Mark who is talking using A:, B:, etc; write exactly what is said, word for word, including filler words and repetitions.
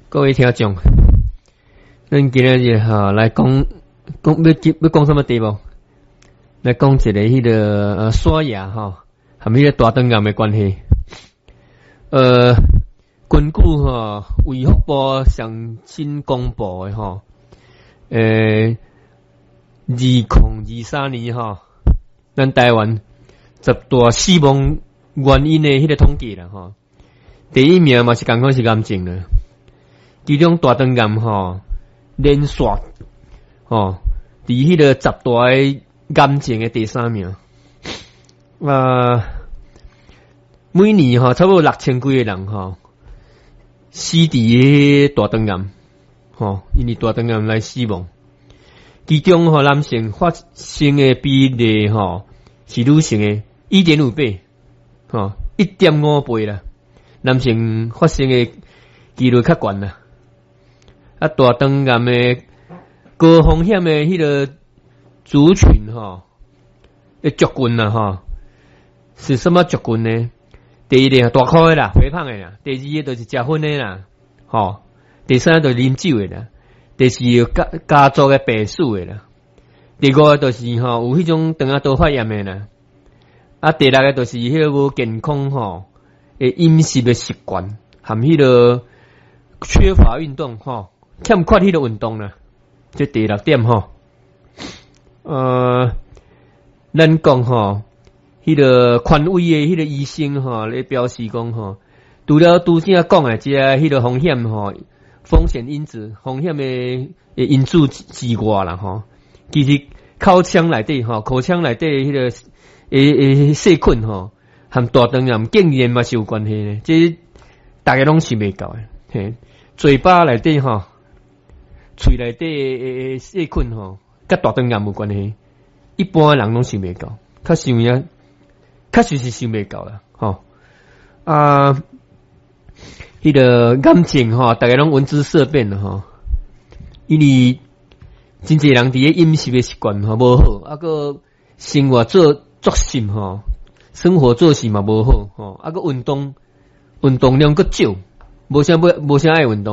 A: 各位听众，咱今日哈来讲讲要要讲什么题目？来讲一个迄、那个呃刷牙哈，和迄个大肠癌的关系。呃，根据哈卫福部上新公布的哈，呃，二零二三年哈，咱台湾十大死亡原因的迄个统计啦哈，第一名嘛是刚好是癌症啦。其中大肠癌吼连续吼，伫迄个十大诶癌症诶第三名。啊，每年吼差不多六千几个人吼死伫迄大肠癌，吼因为大肠癌来死亡。其中吼男性发生诶比例吼是女性诶一点五倍，吼一点五倍啦。男性发生诶几率较悬啦。啊，大肠癌的高风险的迄个族群吼，诶族群啦吼，是什么族群呢？第一个大块的啦，肥胖的啦；第二个就是食薰的啦，吼；第三个就是啉酒的啦；第四个家家族的病史的啦；第五个就是吼有迄种肠仔道发炎的啦；啊，第六个就是迄个无健康吼诶饮食的习惯，含迄个缺乏运动吼。欠缺迄个运动啦，这第六点吼。呃，咱讲吼，迄个权威的迄个医生吼，咧表示讲吼，除了拄则讲诶，即个迄个风险吼，风险因子、风险的因素之外啦吼，其实口腔内底吼，口腔内底迄个诶诶细菌吼，和大肠癌竟然嘛是有关系呢。这大家拢想袂到诶，嘿，嘴巴内底吼。喙内底诶细菌吼，甲大肠癌有关系。一般人拢想袂到，较想呀，确实是想袂到啦，吼啊，迄、那个癌症吼，大家拢闻之色变啦，吼。因为真侪人伫咧饮食诶习惯吼无好，啊个生活做作息吼，生活作息嘛无好，吼，啊个运动运动量佫少，无啥要无啥爱运动。